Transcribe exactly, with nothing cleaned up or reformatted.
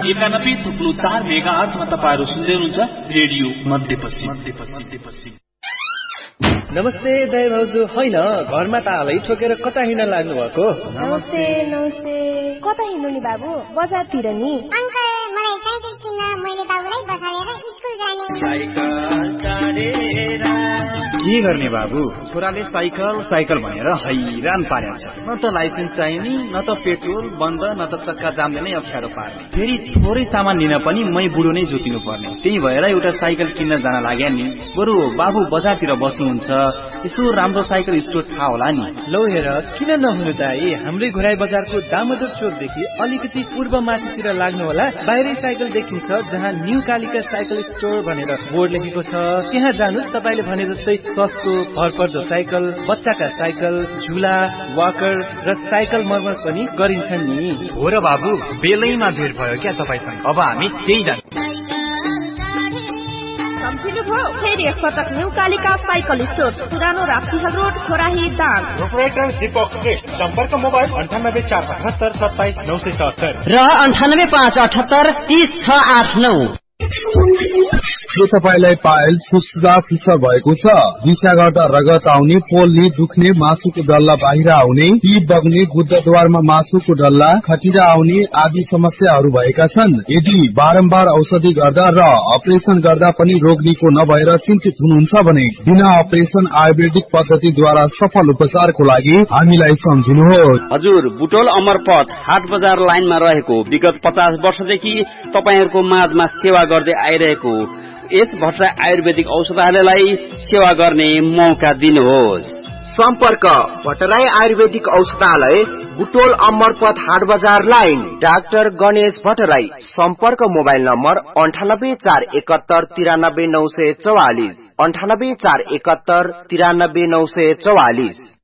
एकानब्बे थुप्लो चार मेगा आर्थमा तपाईहरु सुन्दै हुनुहुन्छ रेडियो मध्यपश्चिम मध्यपश्चिम। नमस्ते दाइ भाउजू, होइन घरमा तालै ठोकेर कता हिँड्न लाग्नु भएको? नमस्ते नमस्ते। कता हिँड्नु नि बाबु? बजारतिर नि। अंकल मलाई साइकल किन्न मैले बाबुलाई बसालेर स्कुल जाने। साइकल चढेर के गर्ने बाबु? छोराले साइकल साइकल भनेर हैरान पारेको छ। न त लाइसेन्स चाहिने, न त पेट्रोल बन्द, न त चक्का जामले नै अप्ठ्यारो पार्ने। फेरि थोरै सामान लिन पनि मै बुढो नै जोतिनु पर्ने। त्यही भएर एउटा साइकल किन्न जान लाग्या नि। बरु बाबु बजारतिर बस्नुहुन्छ, यसो राम्रो साइकल स्टोर थाहा होला नि। लौ हेर, किन नहुनु दाइ, हाम्रै घुराई बजारको दामोदर चोकदेखि अलिकति पूर्व माथितिर लाग्नु होला। बाहिरै साइकल देखिन्छ जहाँ न्यू कालिका साइकल स्टोर भनेर बोर्ड लेखेको छ। त्यहाँ जानुस्, तपाईले भने जस्तै सस्तो भरपर्दो साइकल, बच्चाका साइकल, झुला, वाकर र साइकल मर्मत पनि गरिन्छन् नि। हो र बाबु, बेलैमा भेट भयो क्या तपाईसँग। अब हामी त्यही जान्छौँ। फेरि एकपटक न्यू कालिका साइकल स्टोर, पुरानो राप्तीहल रोड, खोराही दाङ। प्रोपराइटर दीपक श्रेष्ठ। सम्पर्क मोबाइल अन्ठानब्बे चार अठहत्तर सत्ताइस नौ सय सत्तर र अन्ठानब्बे पाँच अठहत्तर तीस छ आठ नौ। के तपाईलाई पाइल्स फुस्फुसा फिसर भएको छ? दिशा गर्दा रगत आउने, पोल्ने, दुख्ने, मासुको डल्ला बाहिर आउने, पिप बग्ने, गुद्दाद्वारमा मासुको डल्ला, खटिरा आउने आदि समस्याहरू भएका छन्? यदि बारम्बार औषधि गर्दा र अपरेसन गर्दा पनि रोग निको नभएर चिन्तित हुनुहुन्छ भने बिना अपरेसन आयुर्वेदिक पद्धतिद्वारा सफल उपचारको लागि हामीलाई सम्झिनुहोस्। हजुर, बुटोल अमरपथ हाट बजार लाइनमा रहेको विगत पचास वर्षदेखि तपाईहरुको माझमा सेवा गर्दै आइरहेको यस भट्टराई आयुर्वेदिक औषधालयलाई सेवा गर्ने मौका दिनुहोस्। सम्पर्क भट्टराई आयुर्वेदिक औषधालय, बुटोल अमरपथ हाट बजार लाइन, डाक्टर गणेश भट्टराई। सम्पर्क मोबाइल नम्बर अन्ठानब्बे चार एकहत्तर तिरानब्बे नौ सय चौवालिस अन्ठानब्बे चार एकहत्तर तिरानब्बे नौ सय चौवालिस।